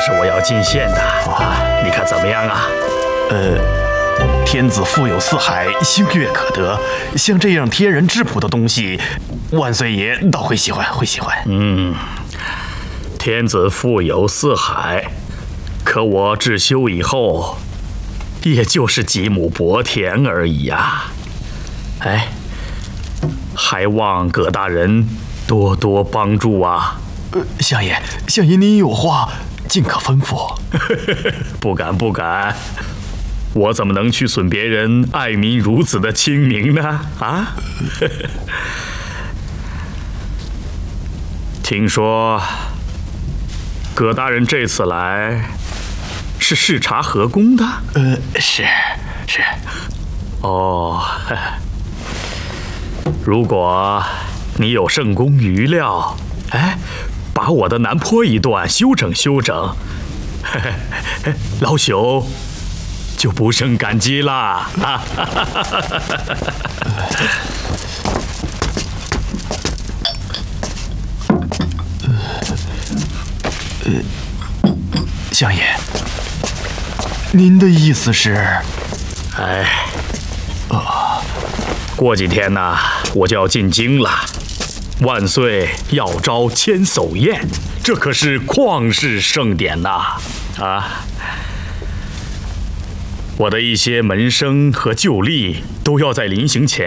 是我要进献的，你看怎么样啊？ 天子富有四海，星月可得。像这样天然质朴的东西，万岁爷倒会喜欢，会喜欢。 天子富有四海，可我治休以后，也就是几亩薄田而已呀。哎，还望葛大人多多帮助啊！ 相爷，您有话尽可吩咐。 不敢不敢，我怎么能去损别人爱民如子的清明呢？啊！听说葛大人这次来是视察河工的？ 是。 哦，如果你有圣功余料，把我的南坡一段修整修整，老朽就不胜感激啦！ 相爷，您的意思是？ 过几天呢，我就要进京了。万岁要召千叟宴，这可是旷世盛典呐！我的一些门生和旧吏都要在临行前